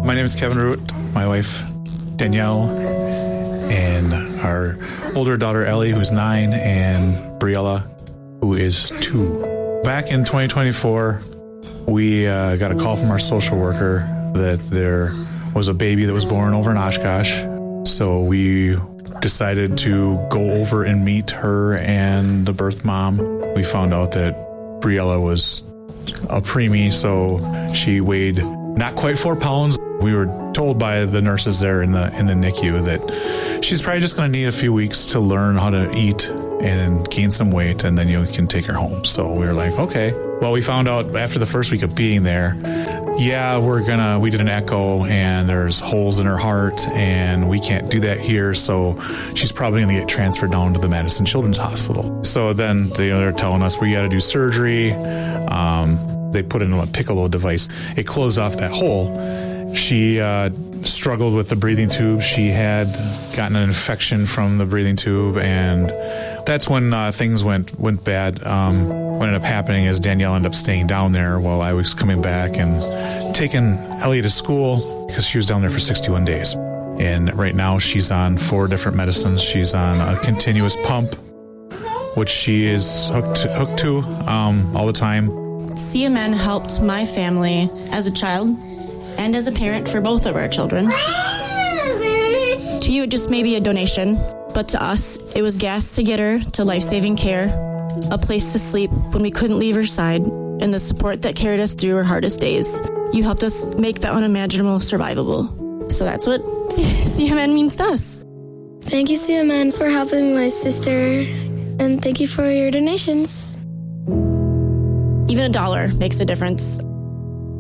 My name is Kevin Root, my wife Danielle, and our older daughter Ellie, who's 9, and Briella, who is 2. Back in 2024, we got a call from our social worker that there was a baby that was born over in Oshkosh. So we decided to go over and meet her and the birth mom. We found out that Briella was a preemie, so she weighed not quite 4 pounds. We were told by the nurses there in the NICU that she's probably just going to need a few weeks to learn how to eat and gain some weight, and then you can take her home. So we were like, okay. Well, we found out after the first week of being there, we did an echo and there's holes in her heart and we can't do that here. So she's probably going to get transferred down to the Madison Children's Hospital. So then they're telling us we got to do surgery. They put in a piccolo device. It closed off that hole. She struggled with the breathing tube. She had gotten an infection from the breathing tube, and that's when things went bad. What ended up happening is Danielle ended up staying down there while I was coming back and taking Ellie to school because she was down there for 61 days. And right now she's on 4 different medicines. She's on a continuous pump, which she is hooked to all the time. CMN helped my family as a child and as a parent for both of our children. To you, it just may be a donation, but to us, it was gas to get her to life-saving care, a place to sleep when we couldn't leave her side, and the support that carried us through her hardest days. You helped us make the unimaginable survivable. So that's what CMN means to us. Thank you, CMN, for helping my sister, and thank you for your donations. Even $1 makes a difference.